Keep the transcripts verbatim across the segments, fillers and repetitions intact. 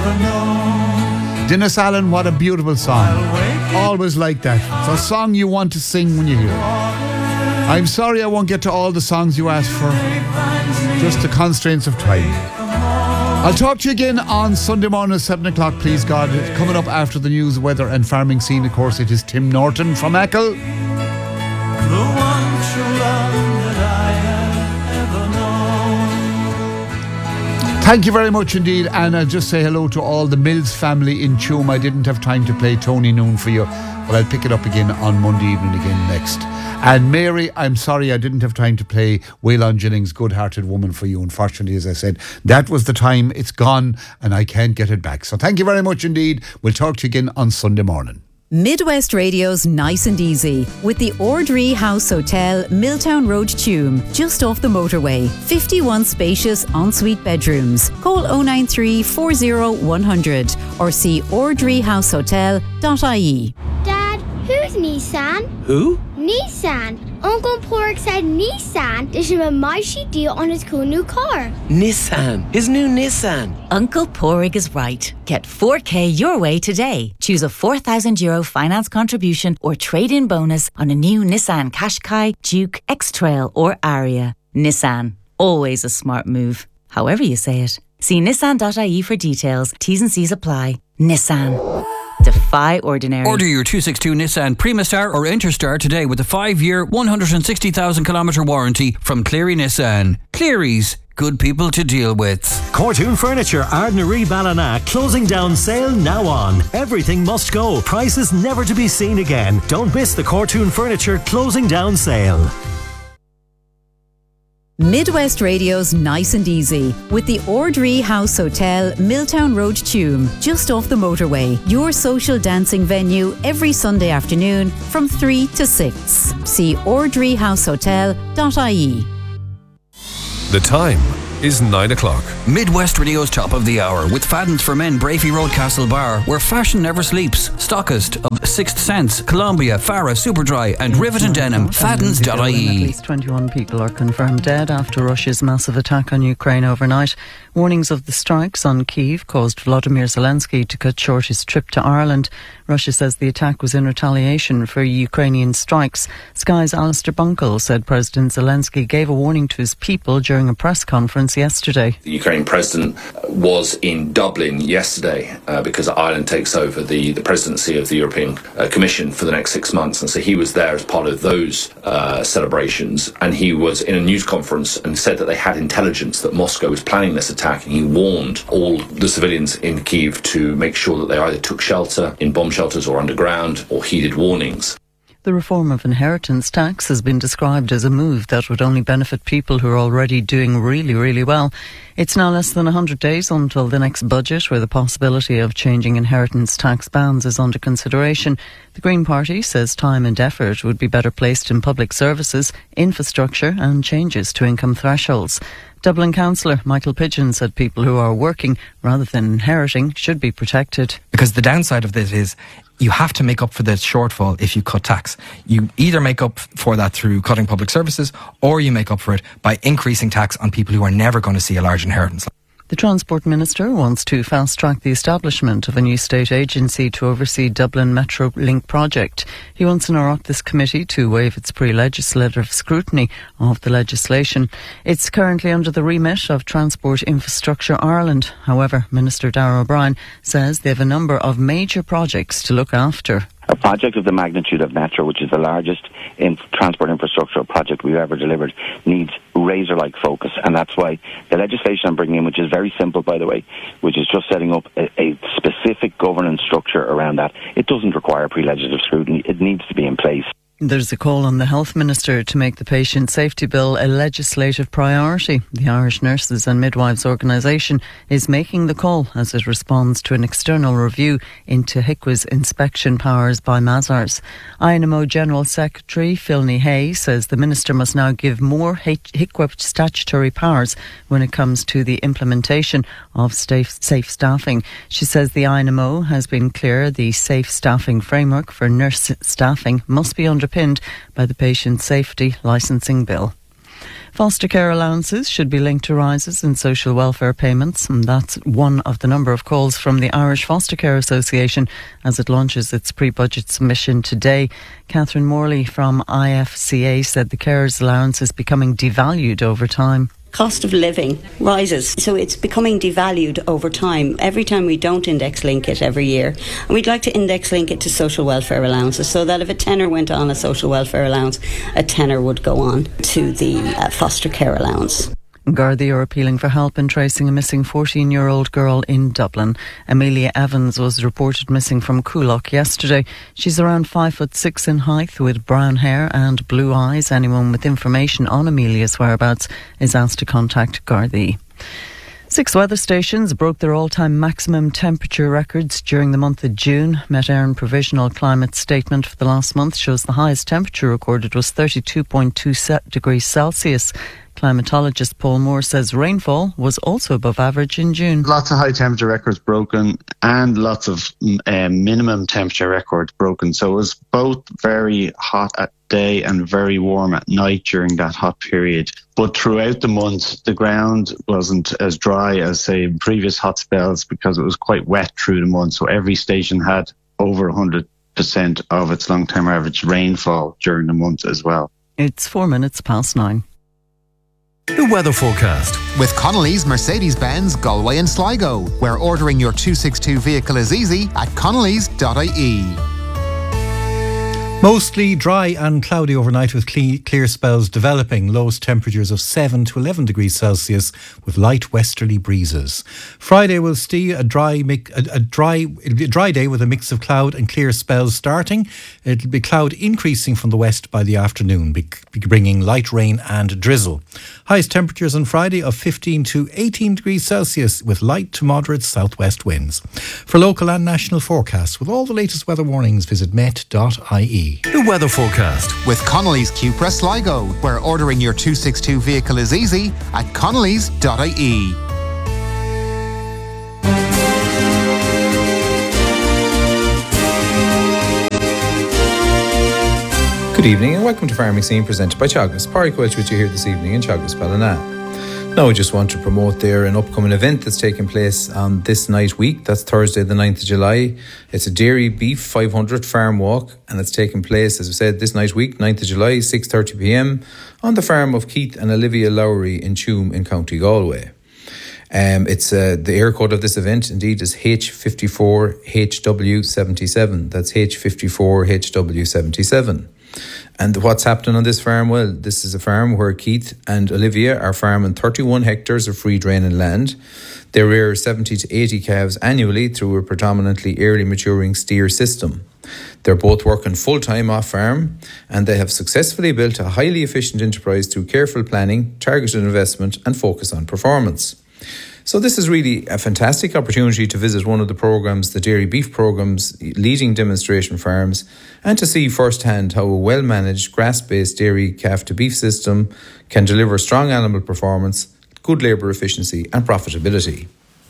ever known. Dennis Allen, what a beautiful song. Always like that. It's a song you want to sing when you hear it. I'm sorry I won't get to all the songs you asked for. Just the constraints of time. I'll talk to you again on Sunday morning at seven o'clock, please God. Coming up after the news, weather and farming scene, of course, it is Tim Norton from Achill. The one true love that I have ever known. Thank you very much indeed, and I'll just say hello to all the Mills family in Tuam. I didn't have time to play Tony Noon for you, but I'll pick it up again on Monday evening again next. And Mary, I'm sorry I didn't have time to play Waylon Jennings' Good-Hearted Woman for you. Unfortunately, as I said, that was the time. It's gone and I can't get it back. So thank you very much indeed. We'll talk to you again on Sunday morning. Midwest Radio's Nice and Easy with the Ordree House Hotel, Milltown Road, Tuam, just off the motorway. fifty-one spacious ensuite bedrooms. Call oh nine three, four oh, one hundred or see ordree house hotel dot I E. Dad, who's Nissan? Who? Nissan. Uncle Pork said Nissan. There's a mighty deal on his cool new car. Nissan. His new Nissan. Uncle Porig is right. Get four K your way today. Choose a four thousand euro finance contribution or trade-in bonus on a new Nissan Qashqai, Duke, X-Trail or Aria. Nissan. Always a smart move. However you say it. See nissan dot I E for details. T's and C's apply. Nissan. Defy ordinary. Order your two sixty-two Nissan Primastar or Interstar today with a five-year, one hundred sixty thousand kilometre warranty from Cleary Nissan. Cleary's, good people to deal with. Cortoon Furniture, Ardnaree Ballina, closing down sale now on. Everything must go. Prices never to be seen again. Don't miss the Cortoon Furniture closing down sale. Midwest Radio's Nice and Easy with the Ordree House Hotel, Milltown Road, Tuam, just off the motorway. Your social dancing venue every Sunday afternoon from three to six. See ordree house hotel dot I E. The time is nine o'clock. Midwest Radio's top of the hour with Fadden's for Men, Brafey Road, Castle Bar, where fashion never sleeps. Stockist of Sixth Sense, Columbia, Farah, Superdry and Rivet and Denim. Faddens dot I E. At least twenty-one people are confirmed dead after Russia's massive attack on Ukraine overnight. Warnings of the strikes on Kyiv caused Volodymyr Zelensky to cut short his trip to Ireland. Russia says the attack was in retaliation for Ukrainian strikes. Sky's Alistair Bunkle said President Zelensky gave a warning to his people during a press conference yesterday. The Ukrainian president was in Dublin yesterday uh, because Ireland takes over the, the presidency of the European uh, Commission for the next six months. And so he was there as part of those uh, celebrations. And he was in a news conference and said that they had intelligence that Moscow was planning this attack. And he warned all the civilians in Kyiv to make sure that they either took shelter in bomb shelters or underground or heeded warnings. The reform of inheritance tax has been described as a move that would only benefit people who are already doing really, really well. It's now less than one hundred days until the next budget, where the possibility of changing inheritance tax bands is under consideration. The Green Party says time and effort would be better placed in public services, infrastructure and changes to income thresholds. Dublin Councillor Michael Pidgeon said people who are working rather than inheriting should be protected. Because the downside of this is you have to make up for the shortfall if you cut tax. You either make up for that through cutting public services, or you make up for it by increasing tax on people who are never going to see a large inheritance. The Transport Minister wants to fast-track the establishment of a new state agency to oversee Dublin Metro Link project. He wants an Oireachtas committee to waive its pre-legislative scrutiny of the legislation. It's currently under the remit of Transport Infrastructure Ireland. However, Minister Darragh O'Brien says they have a number of major projects to look after. A project of the magnitude of Metro, which is the largest in transport infrastructure project we've ever delivered, needs razor-like focus, and that's why the legislation I'm bringing in, which is very simple, by the way, which is just setting up a, a specific governance structure around that, it doesn't require pre-legislative scrutiny. It needs to be in place. There's a call on the Health Minister to make the Patient Safety Bill a legislative priority. The Irish Nurses and Midwives Organisation is making the call as it responds to an external review into H I C Wa's inspection powers by Mazars. I N M O General Secretary Philny Hay says the Minister must now give more H I C W A statutory powers when it comes to the implementation of safe, safe staffing. She says the I N M O has been clear the safe staffing framework for nurse staffing must be under pinned by the Patient Safety Licensing Bill. Foster care allowances should be linked to rises in social welfare payments, and that's one of the number of calls from the Irish Foster Care Association as it launches its pre-budget submission today. Catherine Morley from I F C A said the carers allowance is becoming devalued over time. Cost of living rises, so it's becoming devalued over time every time we don't index link it every year. And we'd like to index link it to social welfare allowances, so that if a tenner went on a social welfare allowance, a tenner would go on to the uh, foster care allowance. Gardaí are appealing for help in tracing a missing fourteen-year-old girl in Dublin. Amelia Evans was reported missing from Coolock yesterday. She's around five foot six in height with brown hair and blue eyes. Anyone with information on Amelia's whereabouts is asked to contact Gardaí. Six weather stations broke their all-time maximum temperature records during the month of June. Met Éireann provisional climate statement for the last month shows the highest temperature recorded was thirty-two point two degrees Celsius. Climatologist Paul Moore says rainfall was also above average in June. Lots of high temperature records broken and lots of um, minimum temperature records broken. So it was both very hot at day and very warm at night during that hot period. But throughout the month, the ground wasn't as dry as, say, in previous hot spells because it was quite wet through the month. So every station had over one hundred percent of its long-term average rainfall during the month as well. It's four minutes past nine. The weather forecast with Connolly's Mercedes-Benz Galway and Sligo, where ordering your two sixty-two vehicle is easy at connellys dot I E. Mostly dry and cloudy overnight with clear spells developing. Lowest temperatures of seven to eleven degrees Celsius with light westerly breezes. Friday will see a dry, a, a dry, it'll be a dry day with a mix of cloud and clear spells starting. It'll be cloud increasing from the west by the afternoon, bringing light rain and drizzle. Highest temperatures on Friday of fifteen to eighteen degrees Celsius with light to moderate southwest winds. For local and national forecasts with all the latest weather warnings, visit met dot I E. The weather forecast with Connolly's Cupra Sligo, where ordering your two sixty-two vehicle is easy at connellys dot I E. Good evening and welcome to Farming Scene presented by Teagasc. Pádraig Welch with you here this evening in Teagasc Ballina. Now I just want to promote there an upcoming event that's taking place on this night week. That's Thursday the ninth of July. It's a Dairy Beef five hundred farm walk and it's taking place, as I said, this night week, ninth of July, six thirty p m on the farm of Keith and Olivia Lowry in Tuam in County Galway. Um, it's uh, the air code of this event indeed is H fifty-four H W seventy-seven. That's H fifty-four H W seventy-seven. And what's happening on this farm? Well, this is a farm where Keith and Olivia are farming thirty-one hectares of free draining land. They rear seventy to eighty calves annually through a predominantly early maturing steer system. They're both working full-time off-farm and they have successfully built a highly efficient enterprise through careful planning, targeted investment and focus on performance. So this is really a fantastic opportunity to visit one of the programmes, the Dairy Beef programme's leading demonstration farms, and to see firsthand how a well-managed grass-based dairy calf-to-beef system can deliver strong animal performance, good labour efficiency and profitability.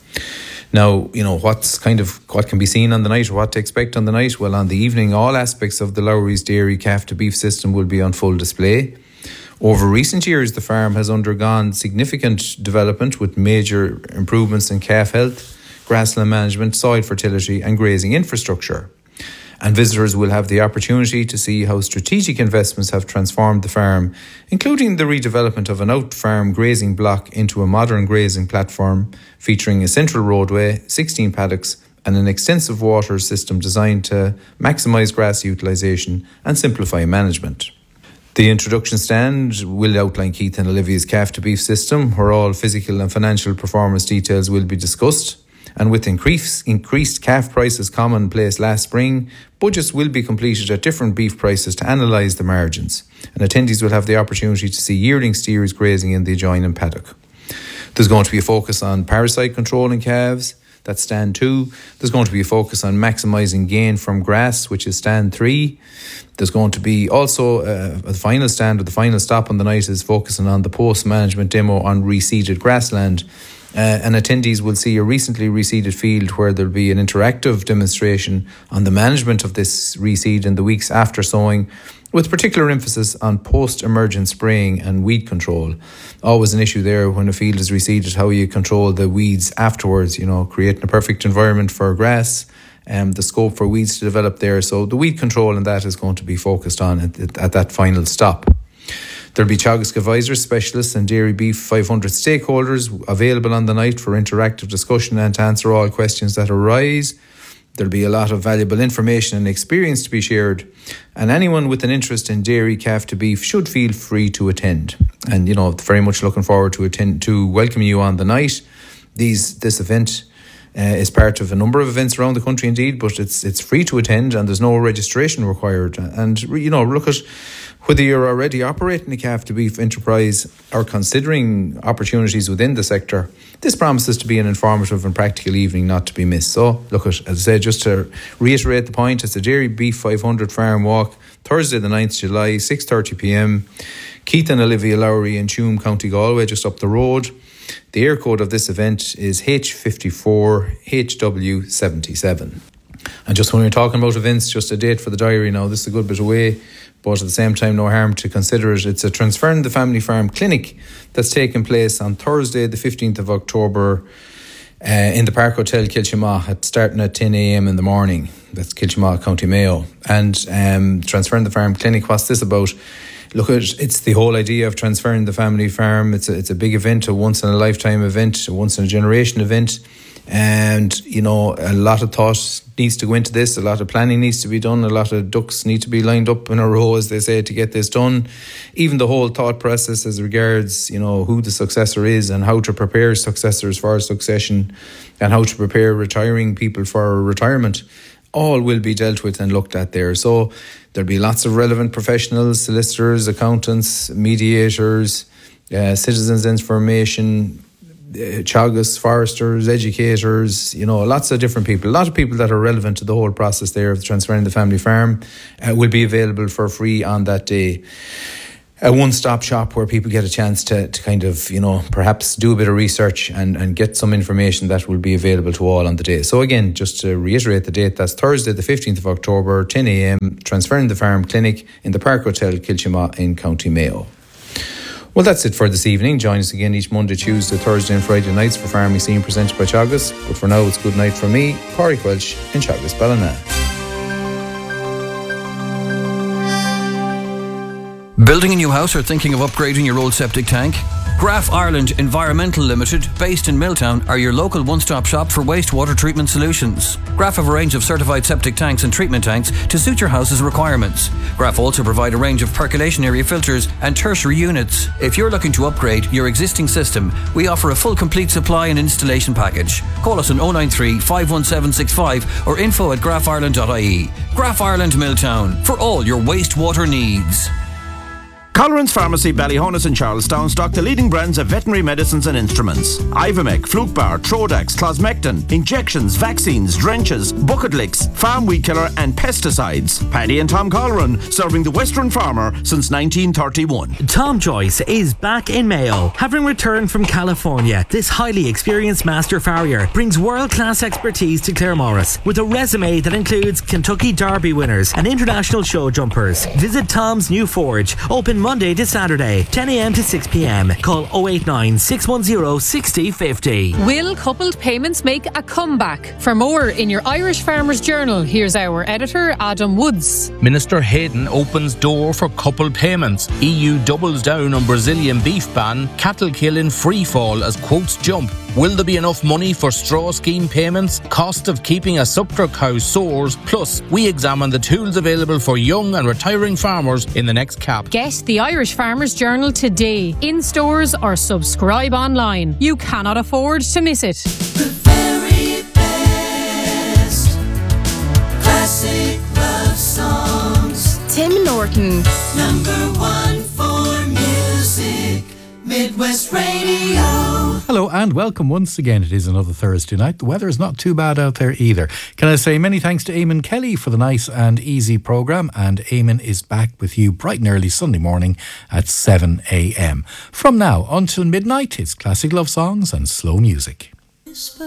Now, you know, what's kind of what can be seen on the night or what to expect on the night? Well, on the evening, all aspects of the Lowry's dairy calf-to-beef system will be on full display. Over recent years, the farm has undergone significant development with major improvements in calf health, grassland management, soil fertility and grazing infrastructure. And visitors will have the opportunity to see how strategic investments have transformed the farm, including the redevelopment of an out-farm grazing block into a modern grazing platform featuring a central roadway, sixteen paddocks and an extensive water system designed to maximise grass utilisation and simplify management. The introduction stand will outline Keith and Olivia's calf-to-beef system, where all physical and financial performance details will be discussed. And with increase, increased calf prices commonplace last spring, budgets will be completed at different beef prices to analyse the margins. And attendees will have the opportunity to see yearling steers grazing in the adjoining paddock. There's going to be a focus on parasite control in calves. That's stand two. There's going to be a focus on maximising gain from grass, which is stand three. There's going to be also uh, a final stand or the final stop on the night is focusing on the post-management demo on reseeded grassland. Uh, and attendees will see a recently reseeded field where there'll be an interactive demonstration on the management of this reseed in the weeks after sowing, with particular emphasis on post-emergent spraying and weed control. Always an issue there when a field is reseeded, how you control the weeds afterwards, you know, creating a perfect environment for grass, and um, the scope for weeds to develop there. So the weed control and that is going to be focused on at, at that final stop. There'll be Teagasc advisors, specialists and Dairy Beef five hundred stakeholders available on the night for interactive discussion and to answer all questions that arise. There'll be a lot of valuable information and experience to be shared, and anyone with an interest in dairy, calf to beef should feel free to attend. And, you know, very much looking forward to attend to welcoming you on the night. These This event Uh, is part of a number of events around the country indeed, but it's it's free to attend and there's no registration required. And, you know, look at whether you're already operating a calf to beef enterprise or considering opportunities within the sector. This promises to be an informative and practical evening not to be missed. So, look at, as I said, just to reiterate the point, it's a Dairy Beef five hundred Farm Walk, Thursday the ninth of July, six thirty p m. Keith and Olivia Lowry in Tuam, County Galway, just up the road. The air code of this event is H fifty-four H W seventy-seven. And just when we're talking about events, just a date for the diary now. This is a good bit away, but at the same time, no harm to consider it. It's a Transferring the Family Farm clinic that's taking place on Thursday, the fifteenth of October, uh, in the Park Hotel, Kilchimagh, starting at ten a m in the morning. That's Kilchimagh, County Mayo. And um, Transferring the Farm clinic, what's this about? Look, it's the whole idea of transferring the family farm. It's a, it's a big event, a once-in-a-lifetime event, a once-in-a-generation event. And, you know, a lot of thought needs to go into this. A lot of planning needs to be done. A lot of ducks need to be lined up in a row, as they say, to get this done. Even the whole thought process as regards, you know, who the successor is and how to prepare successors for succession and how to prepare retiring people for retirement, all will be dealt with and looked at there. So there'll be lots of relevant professionals, solicitors, accountants, mediators, uh, citizens information, uh, Teagasc, foresters, educators, you know, lots of different people. A lot of people that are relevant to the whole process there of transferring the family farm uh, will be available for free on that day. A one-stop shop where people get a chance to, to kind of, you know, perhaps do a bit of research and, and get some information that will be available to all on the day. So again, just to reiterate the date, that's Thursday the fifteenth of October, ten a m, Transferring the Farm Clinic in the Park Hotel, Kilchimagh in County Mayo. Well, that's it for this evening. Join us again each Monday, Tuesday, Thursday and Friday nights for Farming Scene presented by Teagasc. But for now, it's good night from me, Pádraig Welch in Teagasc Ballina. Building a new house or thinking of upgrading your old septic tank? Graf Ireland Environmental Limited, based in Milltown, are your local one-stop shop for wastewater treatment solutions. Graf have a range of certified septic tanks and treatment tanks to suit your house's requirements. Graf also provide a range of percolation area filters and tertiary units. If you're looking to upgrade your existing system, we offer a full complete supply and installation package. Call us on oh nine three, five one seven six five or info at graf ireland dot I E. Graf Ireland Milltown, for all your wastewater needs. Colleran's Pharmacy, Ballyhonus and Charlestown stock the leading brands of veterinary medicines and instruments. Ivomec, Flukebar, Trodax, Closmectin, injections, vaccines, drenches, bucket licks, farm weed killer and pesticides. Paddy and Tom Colleran, serving the Western farmer since nineteen thirty-one. Tom Joyce is back in Mayo. Having returned from California, this highly experienced master farrier brings world-class expertise to Claremorris with a resume that includes Kentucky Derby winners and international show jumpers. Visit Tom's new forge, open Monday to Saturday, ten a m to six p m. Call oh eight nine, six one zero, six oh five oh. Will coupled payments make a comeback? For more in your Irish Farmers Journal, here's our editor, Adam Woods. Minister Hayden opens door for coupled payments. E U doubles down on Brazilian beef ban. Cattle kill in free fall as quotes jump. Will there be enough money for straw scheme payments? Cost of keeping a suckler cow soars. Plus, we examine the tools available for young and retiring farmers in the next cap. Get the Irish Farmers Journal today, in stores or subscribe online. You cannot afford to miss it. The very best classic love songs. Tim Norton. Number one for music. Midwest Radio. Hello, and welcome once again. It is another Thursday night. The weather is not too bad out there either. Can I say many thanks to Eamon Kelly for the nice and easy programme, and Eamon is back with you bright and early Sunday morning at seven a m. From now until midnight, it's classic love songs and slow music.